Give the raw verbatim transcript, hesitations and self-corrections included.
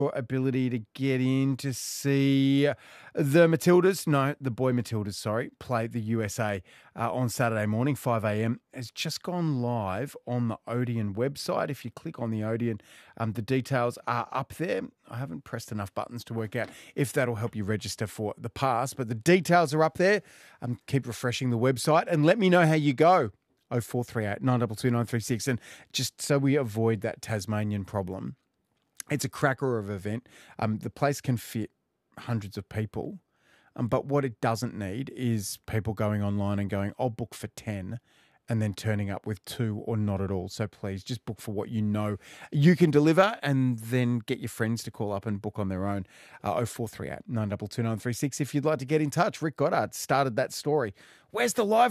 Your ability to get in to see the Matildas, no, the boy Matildas, sorry, play the U S A uh, on Saturday morning, five a.m. has just gone live on the Odeon website. If you click on the Odeon, um, the details are up there. I haven't pressed enough buttons to work out if that'll help you register for the pass, but the details are up there. Um, keep refreshing the website and let me know how you go. oh four three eight, nine two two, nine three six. And just so we avoid that Tasmanian problem, it's a cracker of an event. Um, the place can fit hundreds of people, um, but what it doesn't need is people going online and going, I'll book for ten, and then turning up with two or not at all. So please just book for what you know you can deliver, and then get your friends to call up and book on their own. Uh, oh four three eight, nine two two, nine three six. If you'd like to get in touch, Rick Goddard started that story. Where's the live